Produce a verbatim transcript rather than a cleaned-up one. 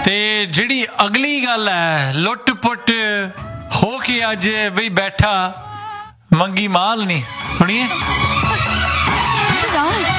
ਤੇ ਜਿਹੜੀ ਅਗਲੀ ਗੱਲ ਹੈ, ਲੁੱਟ ਪੁੱਟ ਹੋ ਕੇ ਅੱਜ ਬਈ ਬੈਠਾ ਮੰਗੀ ਮਾਲ ਨਹੀਂ। ਸੁਣੀਏ।